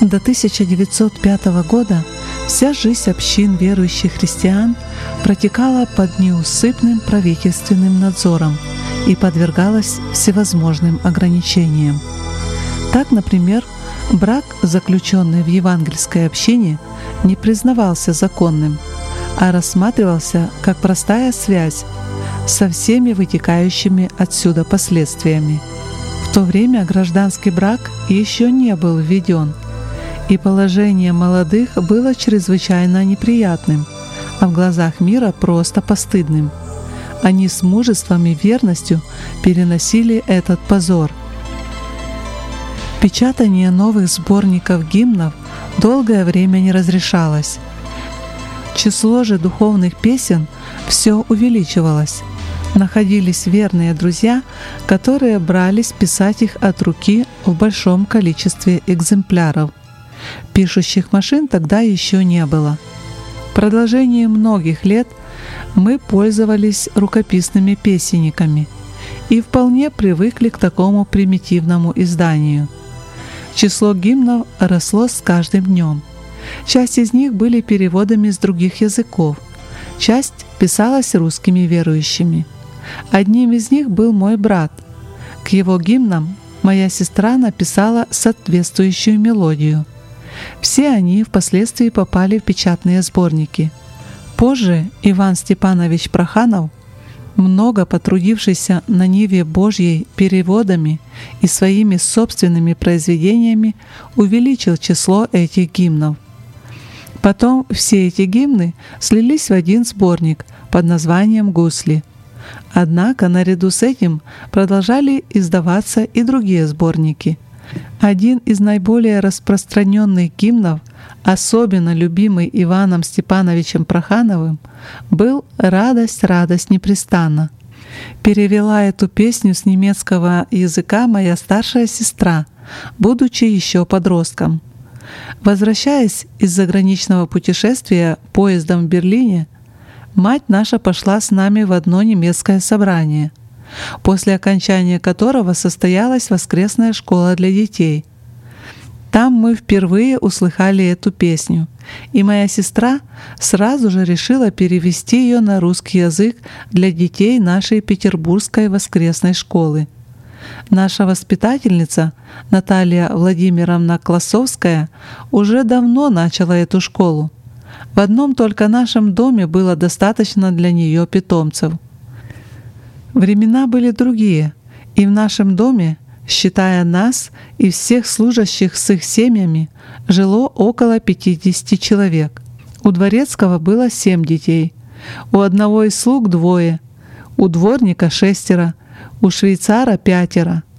До 1905 года вся жизнь общин верующих христиан протекала под неусыпным правительственным надзором и подвергалась всевозможным ограничениям. Так, например, брак, заключенный в евангельской общине, не признавался законным, а рассматривался как простая связь со всеми вытекающими отсюда последствиями. В то время гражданский брак еще не был введен, и положение молодых было чрезвычайно неприятным, а в глазах мира просто постыдным. Они с мужеством и верностью переносили этот позор. Печатание новых сборников гимнов долгое время не разрешалось. Число же духовных песен все увеличивалось. Находились верные друзья, которые брались писать их от руки в большом количестве экземпляров. Пишущих машин тогда еще не было. В продолжении многих лет мы пользовались рукописными песенниками и вполне привыкли к такому примитивному изданию. Число гимнов росло с каждым днем. Часть из них были переводами с других языков, часть писалась русскими верующими. Одним из них был мой брат. К его гимнам моя сестра написала соответствующую мелодию. Все они впоследствии попали в печатные сборники. Позже Иван Степанович Проханов, много потрудившийся на ниве Божьей переводами и своими собственными произведениями, увеличил число этих гимнов. Потом все эти гимны слились в один сборник под названием «Гусли». Однако наряду с этим продолжали издаваться и другие сборники. Один из наиболее распространенных гимнов, особенно любимый Иваном Степановичем Прохановым, был «Радость, радость непрестанна». Перевела эту песню с немецкого языка моя старшая сестра, будучи еще подростком. Возвращаясь из заграничного путешествия поездом в Берлине, мать наша пошла с нами в одно немецкое собрание, после окончания которого состоялась воскресная школа для детей. Там мы впервые услыхали эту песню, и моя сестра сразу же решила перевести ее на русский язык для детей нашей петербургской воскресной школы. Наша воспитательница Наталья Владимировна Классовская уже давно начала эту школу. В одном только нашем доме было достаточно для нее питомцев. Времена были другие, и в нашем доме, считая нас и всех служащих с их семьями, жило около 50 человек. У Дворецкого было 7 детей, у одного из слуг 2, у дворника 6, у швейцара 5.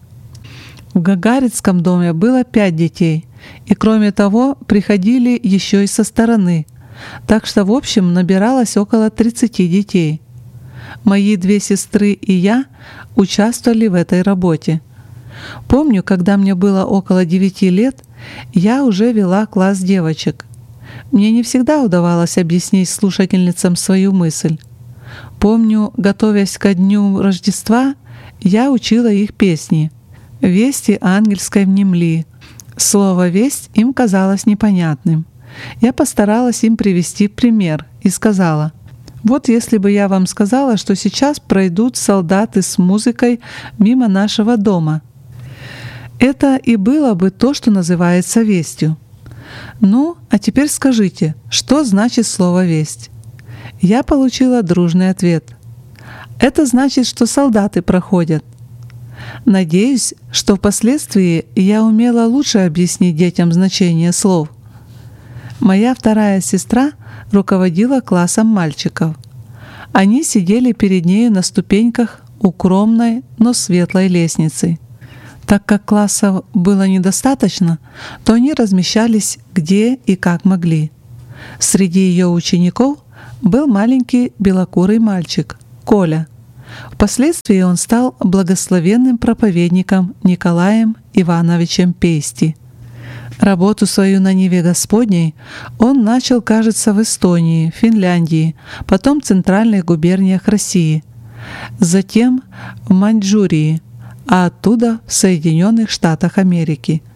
В Гагарицком доме было 5 детей, и кроме того приходили еще и со стороны, так что в общем набиралось около 30 детей. Мои 2 сестры и я участвовали в этой работе. Помню, когда мне было около 9 лет, я уже вела класс девочек. Мне не всегда удавалось объяснить слушательницам свою мысль. Помню, готовясь ко дню Рождества, я учила их песни. «Вести ангельской внемли». Слово «весть» им казалось непонятным. Я постаралась им привести пример и сказала: «Вот если бы я вам сказала, что сейчас пройдут солдаты с музыкой мимо нашего дома. Это и было бы то, что называется вестью. Ну, а теперь скажите, что значит слово «весть»?» Я получила дружный ответ. «Это значит, что солдаты проходят». Надеюсь, что впоследствии я умела лучше объяснить детям значение слов. Моя вторая сестра руководила классом мальчиков. Они сидели перед нею на ступеньках укромной, но светлой лестницы. Так как классов было недостаточно, то они размещались где и как могли. Среди ее учеников был маленький белокурый мальчик, Коля. Впоследствии он стал благословенным проповедником Николаем Ивановичем Пейсти. Работу свою на ниве Господней он начал, кажется, в Эстонии, Финляндии, потом в центральных губерниях России, затем в Маньчжурии, а оттуда в Соединенных Штатах Америки.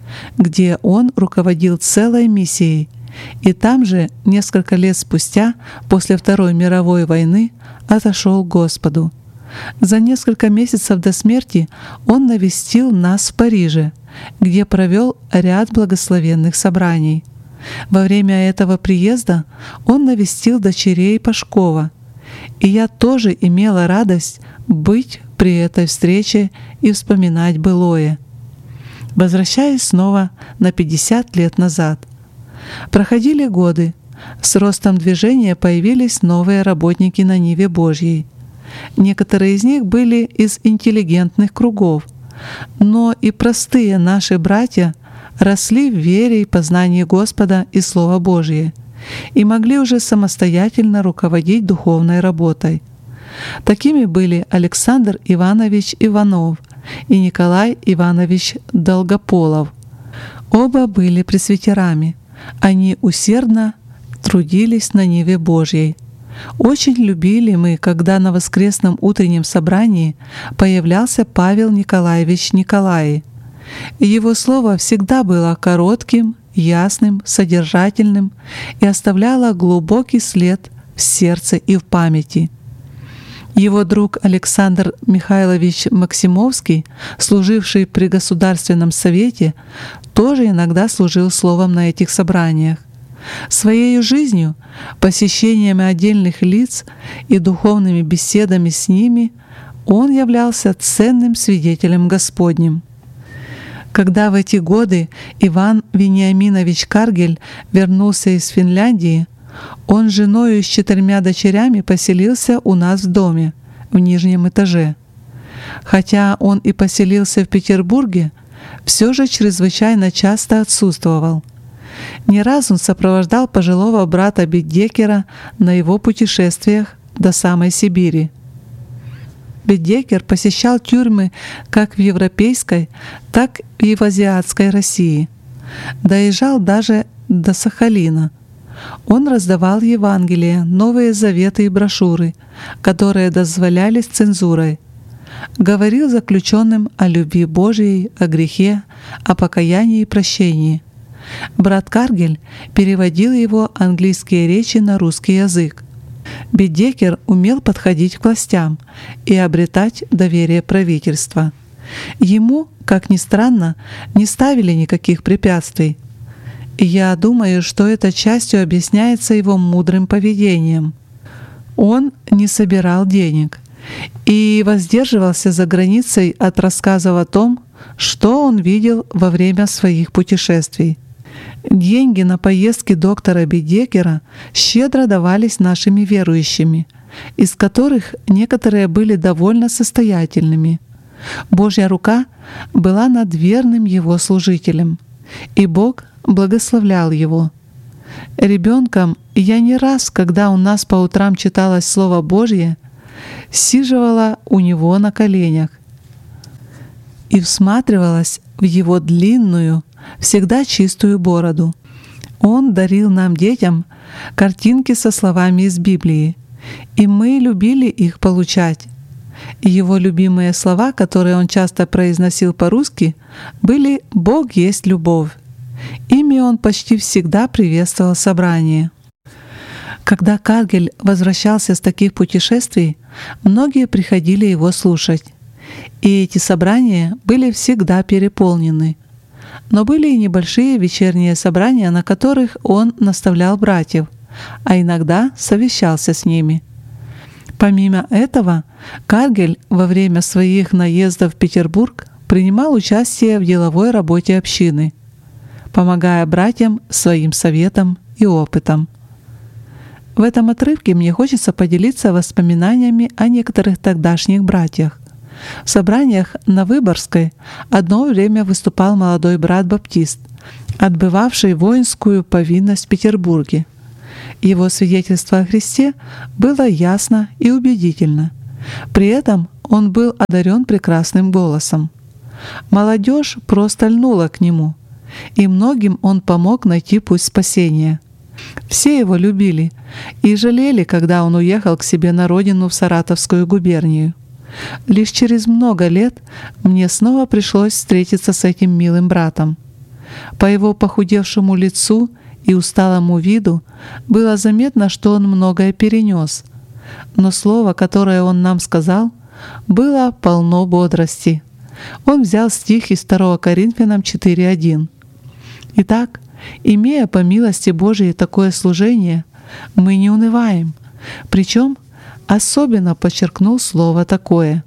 где он руководил целой миссией, и там же несколько лет спустя, после Второй мировой войны, отошел к Господу. За несколько месяцев до смерти он навестил нас в Париже, где провел ряд благословенных собраний. Во время этого приезда он навестил дочерей Пашкова, и я тоже имела радость быть при этой встрече и вспоминать былое. Возвращаясь снова на 50 лет назад. Проходили годы. С ростом движения появились новые работники на Ниве Божьей. Некоторые из них были из интеллигентных кругов, но и простые наши братья росли в вере и познании Господа и Слова Божье и могли уже самостоятельно руководить духовной работой. Такими были Александр Иванович Иванов и Николай Иванович Долгополов. Оба были пресвитерами. Они усердно трудились на Ниве Божьей. Очень любили мы, когда на воскресном утреннем собрании появлялся Павел Николаевич Николай. Его слово всегда было коротким, ясным, содержательным и оставляло глубокий след в сердце и в памяти. Его друг Александр Михайлович Максимовский, служивший при Государственном совете, тоже иногда служил словом на этих собраниях. Своей жизнью, посещениями отдельных лиц и духовными беседами с ними он являлся ценным свидетелем Господним. Когда в эти годы Иван Вениаминович Каргель вернулся из Финляндии, он с женой и с 4 дочерями поселился у нас в доме, в нижнем этаже. Хотя он и поселился в Петербурге, все же чрезвычайно часто отсутствовал. Не раз он сопровождал пожилого брата Бедекера на его путешествиях до самой Сибири. Бедекер посещал тюрьмы как в европейской, так и в азиатской России. Доезжал даже до Сахалина. Он раздавал Евангелие, Новые Заветы и брошюры, которые дозволялись цензурой. Говорил заключенным о любви Божией, о грехе, о покаянии и прощении. Брат Каргель переводил его английские речи на русский язык. Бедекер умел подходить к властям и обретать доверие правительства. Ему, как ни странно, не ставили никаких препятствий. Я думаю, что это частью объясняется его мудрым поведением. Он не собирал денег и воздерживался за границей от рассказов о том, что он видел во время своих путешествий. Деньги на поездки доктора Бедекера щедро давались нашими верующими, из которых некоторые были довольно состоятельными. Божья рука была над верным его служителем, и Бог благословлял его. Ребенком я не раз, когда у нас по утрам читалось Слово Божье, сиживала у него на коленях и всматривалась в его длинную, всегда чистую бороду. Он дарил нам, детям, картинки со словами из Библии, и мы любили их получать. Его любимые слова, которые он часто произносил по-русски, были «Бог есть любовь». Ими он почти всегда приветствовал собрание. Когда Каргель возвращался с таких путешествий, многие приходили его слушать, и эти собрания были всегда переполнены. Но были и небольшие вечерние собрания, на которых он наставлял братьев, а иногда совещался с ними. Помимо этого, Каргель во время своих наездов в Петербург принимал участие в деловой работе общины, помогая братьям своим советом и опытом. В этом отрывке мне хочется поделиться воспоминаниями о некоторых тогдашних братьях. В собраниях на Выборгской одно время выступал молодой брат Баптист, отбывавший воинскую повинность в Петербурге. Его свидетельство о Христе было ясно и убедительно. При этом он был одарен прекрасным голосом. Молодежь просто льнула к нему, и многим он помог найти путь спасения. Все его любили и жалели, когда он уехал к себе на родину в Саратовскую губернию. Лишь через много лет мне снова пришлось встретиться с этим милым братом. По его похудевшему лицу и усталому виду было заметно, что он многое перенес, но слово, которое он нам сказал, было полно бодрости. Он взял стих из 2 Коринфянам 4:1. «Итак, имея по милости Божией такое служение, мы не унываем». Причем особенно подчеркнул слово «такое».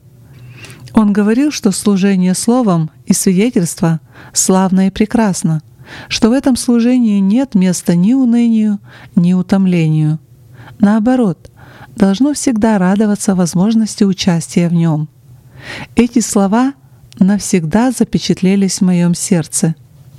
Он говорил, что служение словом и свидетельство славно и прекрасно, что в этом служении нет места ни унынию, ни утомлению. Наоборот, должно всегда радоваться возможности участия в нем. Эти слова навсегда запечатлелись в моем сердце.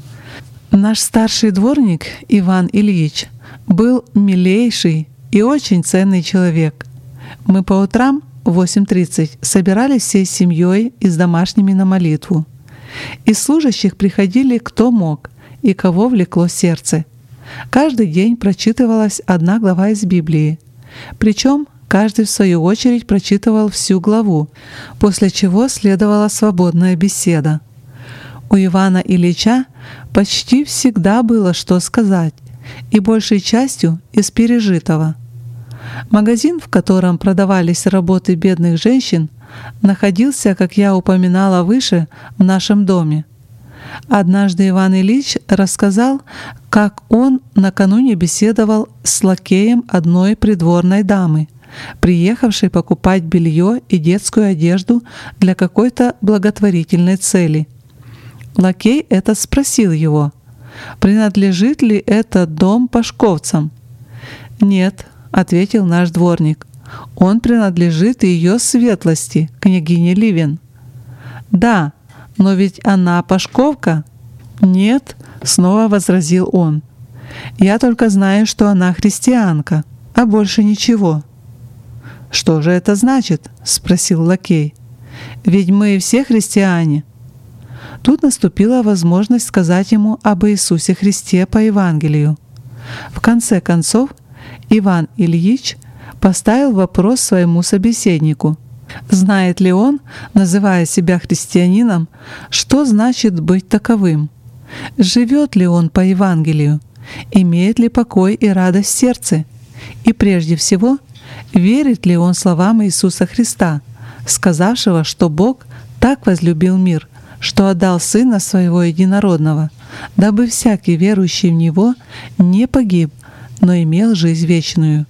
Наш старший дворник Иван Ильич был милейший и очень ценный человек. Мы по утрам в 8:30 собирались всей семьей и с домашними на молитву. Из служащих приходили кто мог и кого влекло сердце. Каждый день прочитывалась одна глава из Библии. Причем каждый в свою очередь прочитывал всю главу, после чего следовала свободная беседа. У Ивана Ильича почти всегда было что сказать, и большей частью из пережитого. Магазин, в котором продавались работы бедных женщин, находился, как я упоминала выше, в нашем доме. Однажды Иван Ильич рассказал, как он накануне беседовал с лакеем одной придворной дамы, приехавшей покупать белье и детскую одежду для какой-то благотворительной цели. Лакей этот спросил его, принадлежит ли этот дом пашковцам. «Нет», — ответил наш дворник, — «он принадлежит ее светлости, княгине Ливен». «Да, но ведь она пашковка?» «Нет», — снова возразил он, — «я только знаю, что она христианка, а больше ничего». «Что же это значит?» — спросил лакей. «Ведь мы все христиане». Тут наступила возможность сказать ему об Иисусе Христе по Евангелию. В конце концов, Иван Ильич поставил вопрос своему собеседнику, знает ли он, называя себя христианином, что значит быть таковым, живет ли он по Евангелию, имеет ли покой и радость в сердце, и прежде всего, верит ли он словам Иисуса Христа, сказавшего, что Бог так возлюбил мир, что отдал Сына Своего Единородного, дабы всякий верующий в Него не погиб, но имел жизнь вечную.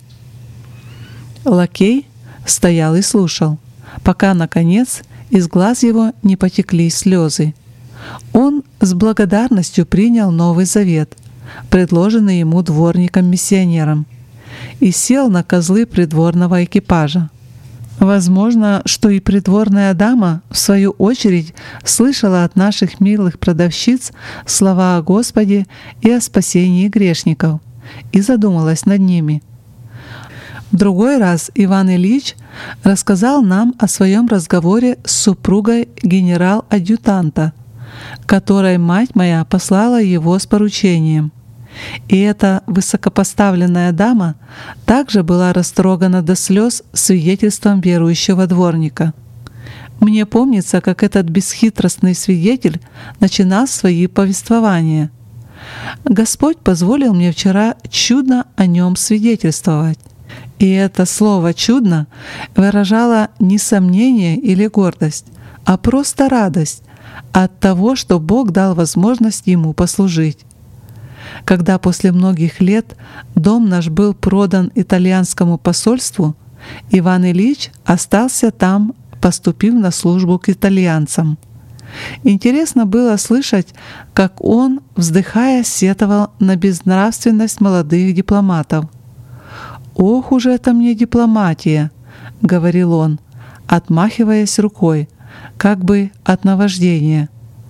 Лакей стоял и слушал, пока, наконец, из глаз его не потекли слезы. Он с благодарностью принял Новый Завет, предложенный ему дворником-миссионером, и сел на козлы придворного экипажа. Возможно, что и придворная дама, в свою очередь, слышала от наших милых продавщиц слова о Господе и о спасении грешников, и задумалась над ними. В другой раз Иван Ильич рассказал нам о своем разговоре с супругой генерал-адъютанта, которой мать моя послала его с поручением. И эта высокопоставленная дама также была растрогана до слез свидетельством верующего дворника. Мне помнится, как этот бесхитростный свидетель начинал свои повествования. «Господь позволил мне вчера чудно о нем свидетельствовать». И это слово «чудно» выражало не сомнение или гордость, а просто радость от того, что Бог дал возможность ему послужить. Когда после многих лет дом наш был продан итальянскому посольству, Иван Ильич остался там, поступив на службу к итальянцам. Интересно было слышать, как он, вздыхая, сетовал на безнравственность молодых дипломатов. «Ох уж это мне дипломатия!» — говорил он, отмахиваясь рукой, как бы от наваждения.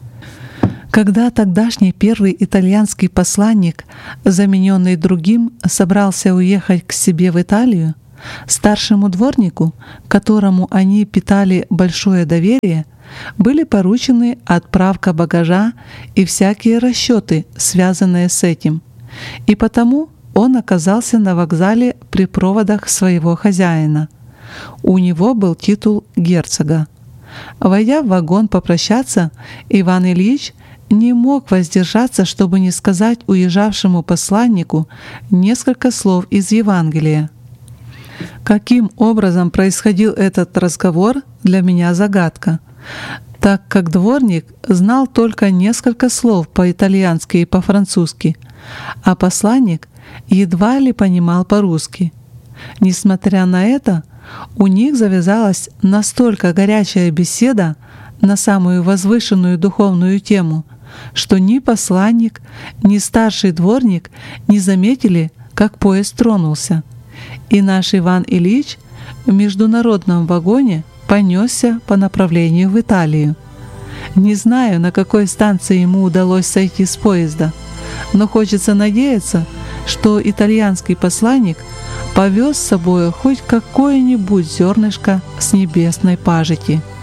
Когда тогдашний первый итальянский посланник, замененный другим, собрался уехать к себе в Италию, старшему дворнику, которому они питали большое доверие, были поручены отправка багажа и всякие расчеты, связанные с этим, и потому он оказался на вокзале при проводах своего хозяина. У него был титул герцога. Войдя в вагон попрощаться, Иван Ильич не мог воздержаться, чтобы не сказать уезжавшему посланнику несколько слов из Евангелия. Каким образом происходил этот разговор, для меня загадка, так как дворник знал только несколько слов по-итальянски и по-французски, а посланник едва ли понимал по-русски. Несмотря на это, у них завязалась настолько горячая беседа на самую возвышенную духовную тему, что ни посланник, ни старший дворник не заметили, как поезд тронулся, и наш Иван Ильич в международном вагоне понесся по направлению в Италию. Не знаю, на какой станции ему удалось сойти с поезда, но хочется надеяться, что итальянский посланник повез с собой хоть какое-нибудь зернышко с небесной пажити.